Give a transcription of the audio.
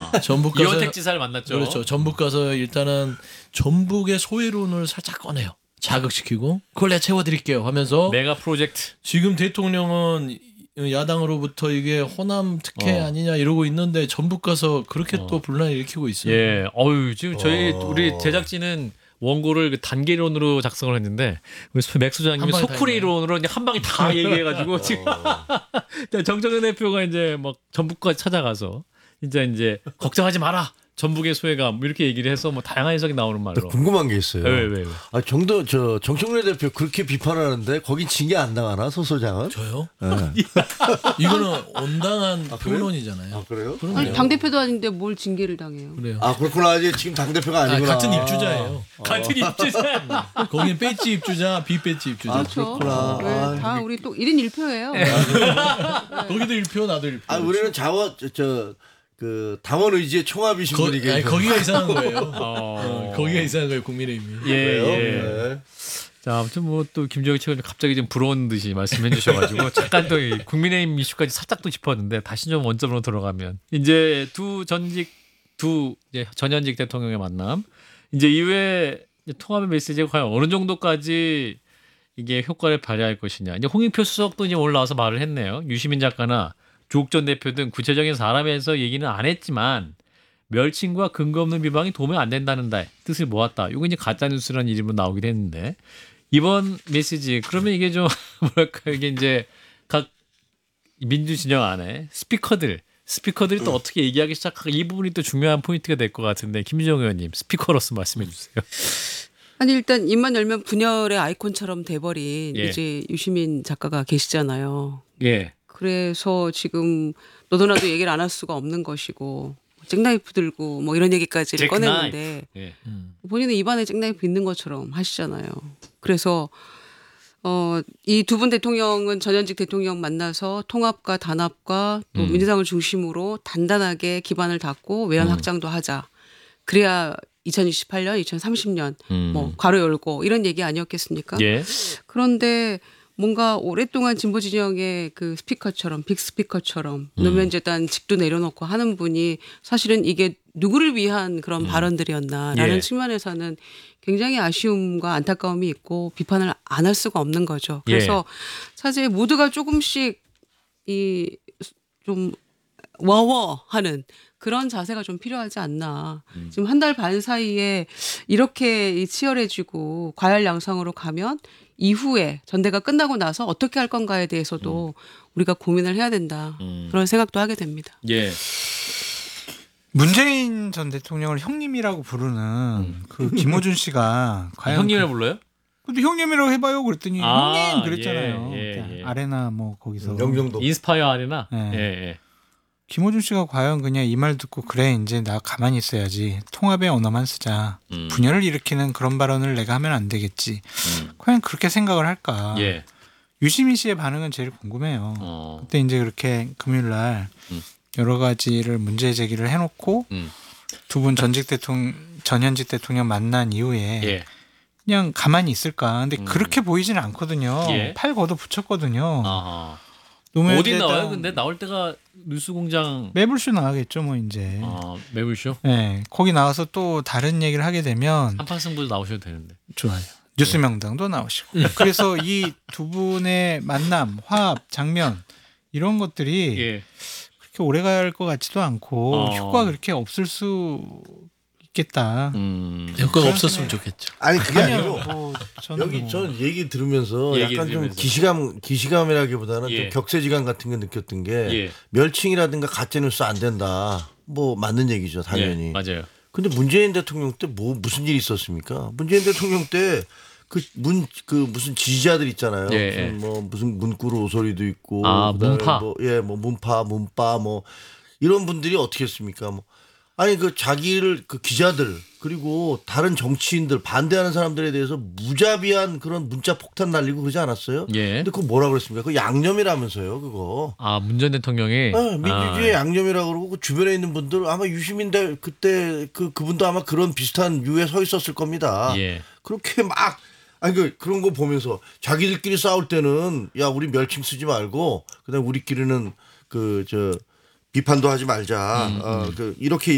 전북 가서 이원택 지사를 만났죠. 그렇죠. 전북 가서 일단은 전북의 소외론을 살짝 꺼내요. 자극시키고 그걸 내가 채워드릴게요 하면서 메가 프로젝트. 지금 대통령은 야당으로부터 이게 호남 특혜 아니냐 이러고 있는데 전북 가서 그렇게 또 분란을 일으키고 있어요. 예, 지금 우리 제작진은 원고를 그 단계론으로 작성을 했는데 우리 맥 소장님이 소쿠리론으로 이제 한 방에 다 얘기해가지고 지금 정청래 대표가 이제 막 전북까지 찾아가서 이제 걱정하지 마라. 전북의 소외가 뭐 이렇게 얘기를 해서 뭐 다양한 해석이 나오는 말로. 궁금한 게 있어요. 왜? 정청래 대표 그렇게 비판하는데 거긴 징계 안 당하나 소소장은? 저요? 네. 이거는 온당한 표현이잖아요. 아 그래요? 아니, 당 대표도 아닌데 뭘 징계를 당해요? 그래요. 아 그렇구나. 아직 지금 당 대표가 아니구나. 같은 입주자예요. 같은 입주자. 거긴 배지 입주자, 비배지 입주자. 그렇죠. 그렇구나. 네, 다 우리 또 1인 1표예요. 거기도 1표, 나도 1표. 우리는 그 당원 의지의 총합이신 분이 계세요. 거기가 이상한 거예요. 거기가 이상한 거예요, 국민의힘이. 예. 네. 자, 아무튼 뭐 또 김정희 최고님 갑자기 좀 부러운 듯이 말씀해 주셔가지고 잠깐 또 국민의힘 이슈까지 살짝 또 짚었는데 다시 좀 원점으로 돌아가면 이제 이제 전현직 대통령의 만남 이제 이후에 통합의 메시지가 과연 어느 정도까지 이게 효과를 발휘할 것이냐. 이제 홍익표 수석도 이제 오늘 나와서 말을 했네요. 유시민 작가나 조국 전 대표 등 구체적인 사람에서 얘기는 안 했지만 멸칭과 근거 없는 비방이 도움이 안 된다는 뜻을 모았다. 이거 이제 가짜뉴스라는 이름으로 나오긴 했는데 이번 메시지 그러면 이게 좀 뭐랄까 이게 이제 각 민주 진영 안에 스피커들이 또 어떻게 얘기하기 시작하고 이 부분이 또 중요한 포인트가 될 것 같은데 김주정 의원님 스피커로서 말씀해 주세요. 아니 일단 입만 열면 분열의 아이콘처럼 돼버린 예. 이제 유시민 작가가 계시잖아요. 예. 그래서 지금 너도나도 얘기를 안 할 수가 없는 것이고 잭나이프 들고 뭐 이런 얘기까지를 꺼냈는데 예. 본인은 입안에 잭나이프 있는 것처럼 하시잖아요. 그래서 이 두 분 대통령은 전현직 대통령 만나서 통합과 단합과 또 민주당을 중심으로 단단하게 기반을 닫고 외연 확장도 하자. 그래야 2028년, 2030년 뭐 괄호 열고 이런 얘기 아니었겠습니까? 예. 그런데 뭔가 오랫동안 진보 진영의 그 스피커처럼 빅스피커처럼 노무현재단 직도 내려놓고 하는 분이 사실은 이게 누구를 위한 그런 발언들이었나라는 예. 측면에서는 굉장히 아쉬움과 안타까움이 있고 비판을 안 할 수가 없는 거죠. 그래서 사실 모두가 조금씩 이 좀 워워하는 그런 자세가 좀 필요하지 않나. 지금 한 달 반 사이에 이렇게 치열해지고 과열양상으로 가면 이후에 전대가 끝나고 나서 어떻게 할 건가에 대해서도 우리가 고민을 해야 된다. 그런 생각도 하게 됩니다. 예. 문재인 전 대통령을 형님이라고 부르는 그 김어준 씨가 과연 형님을 불러요? 근데 형님이라고 해봐요 그랬더니 형님 그랬잖아요. 예. 아레나 뭐 거기서 명정도. 인스파이어 아레나. 네. 예. 김어준 씨가 과연 그냥 이 말 듣고 그래 이제 나 가만히 있어야지 통합의 언어만 쓰자 분열을 일으키는 그런 발언을 내가 하면 안 되겠지 과연 그렇게 생각을 할까. 예. 유시민 씨의 반응은 제일 궁금해요. 그때 이제 그렇게 금요일날 여러 가지를 문제 제기를 해놓고 두 분 전현직 대통령 만난 이후에 예. 그냥 가만히 있을까. 근데 그렇게 보이지는 않거든요. 예. 팔 걷어 붙였거든요. 아하. 노무현 어디 재단 나와요? 근데 나올 때가 뉴스공장 매불쇼 나가겠죠, 뭐 이제. 매불쇼? 네, 거기 나와서 또 다른 얘기를 하게 되면 한판승부도 나오셔도 되는데. 좋아요. 뉴스명당도 나오시고. 그래서 이 두 분의 만남, 화합, 장면 이런 것들이 예. 그렇게 오래 갈 것 같지도 않고 효과가 그렇게 없을 수 있겠다. 효과가 없었으면 좋겠죠. 아니 그게 아니고 뭐 저는 전 얘기 들으면서 얘기 약간 들으면서. 좀 기시감이라기보다는 예. 좀 격세지감 같은 거 느꼈던 게 예. 멸칭이라든가 가짜뉴스 안 된다. 뭐 맞는 얘기죠 당연히. 예. 맞아요. 근데 문재인 대통령 때 무슨 일이 있었습니까? 문재인 대통령 때 무슨 지지자들 있잖아요. 예. 무슨 문구로 오소리도 있고. 그다음에 문파. 문파 뭐 이런 분들이 어떻게 했습니까? 아니 자기를 기자들 그리고 다른 정치인들 반대하는 사람들에 대해서 무자비한 그런 문자 폭탄 날리고 그러지 않았어요? 예. 근데 그거 뭐라 그랬습니까? 그거 양념이라면서요, 그거. 문 전 대통령이 민주주의 양념이라고 그러고 그 주변에 있는 분들 아마 유시민 그때 그분도 아마 그런 비슷한 유에 서 있었을 겁니다. 예. 그렇게 그런 거 보면서 자기들끼리 싸울 때는 야 우리 멸칭 쓰지 말고 그다음 우리끼리는 비판도 하지 말자. 이렇게